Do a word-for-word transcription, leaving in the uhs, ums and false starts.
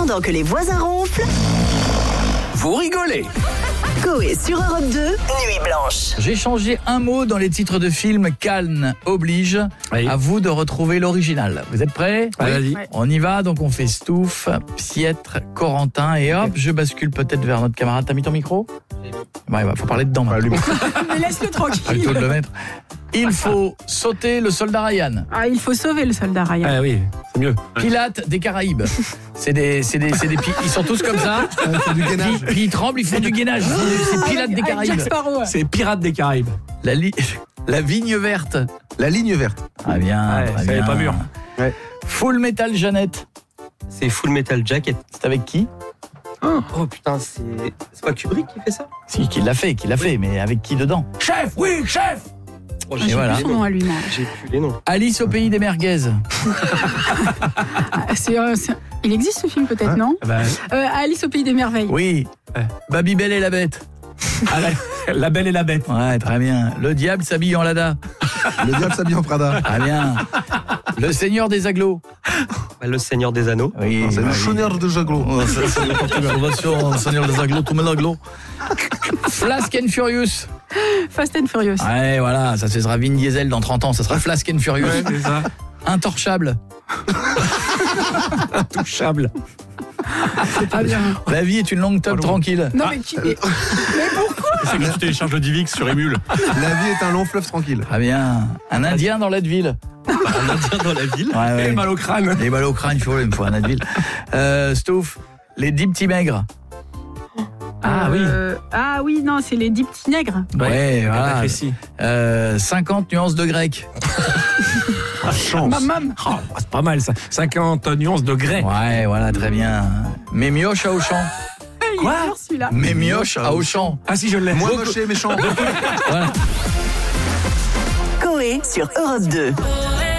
Pendant que les voisins ronflent, vous rigolez. Coé sur Europe deux, Nuit Blanche. J'ai changé un mot dans les titres de films. Cannes oblige. Oui. À vous de retrouver l'original. Vous êtes prêts? Oui. Vas-y. Ouais. On y va, donc on fait Stouff, Pietre, Corentin et hop, je bascule peut-être vers notre camarade. T'as mis ton micro? Ouais, bah, faut parler dedans. maintenant. Mais laisse-le Pas le tranquille. tout de le mettre. Il faut sauter le soldat Ryan. Ah, il faut sauver le soldat Ryan. Ah oui, c'est mieux. Pilates des Caraïbes. C'est des, c'est des, c'est des, pi- ils sont tous comme ça. C'est du gainage. Puis, puis ils tremblent, ils font du gainage. C'est c'est Pilates Avec- des avec Caraïbes. Jack Sparrow. C'est Pirates des Caraïbes. La, li- la vigne verte. La ligne verte. Ah bien, Ouais, très ça bien. est pas mûr. Ouais. Full Metal Jeannette. C'est Full Metal Jacket. C'est avec qui? Oh putain, c'est c'est pas Kubrick qui fait ça? Si, qui l'a fait, qui l'a fait, mais avec qui dedans? Chef, oui, chef. Oh, Ah, j'ai voilà. plus son nom à lui, moi. J'ai plus les noms. Alice au pays des merguez. Ah, c'est, euh, c'est- Il existe ce film peut-être, Hein non Bah, Euh, Alice au pays des merveilles. Oui. Ouais. Babybel et la bête. ah, la, la Belle et la Bête. Ouais, très bien. Le diable s'habille en Lada. Le diable s'habille en Prada. Très bien. Le seigneur des agglos. Bah, Le Seigneur des Anneaux. Oui. C'est le oui. chonneur de Jaglot. Oh, ça, c'est n'importe quelle relation, seigneur des agglos, tout le monde agglos. Flask and Furious. Fast and Furious. Ouais, voilà, ça ce sera Vin Diesel dans trente ans, ça sera Flask and Furious. Ouais, c'est ça. Intorchable. Intouchable. C'est pas bien. La vie est une longue tub tranquille. Non, mais qui. Mais, mais pourquoi C'est quand tu télécharges le Divix sur Emule. La vie est un long fleuve tranquille. Très bien. Un Indien dans l'Adville. Un Indien dans la ville. Ouais, ouais. Et mal au crâne. Les balles au crâne, il faut, il me faut un Advil. Euh, Stouff, les dix petits maigres. Ah oui. Euh, Ah oui, non, c'est les dix petits nègres. Ouais, voilà. Précis. Euh, cinquante nuances de grec. Chance. Mamam. Oh, c'est pas mal ça. cinquante nuances de grès. Ouais, voilà, très bien. Mes mioches à Auchan. Il est dur celui-là. Mes mioches à Auchan. Ah si, je l'ai. Moi moche et méchant. Voilà. Coé sur Europe deux.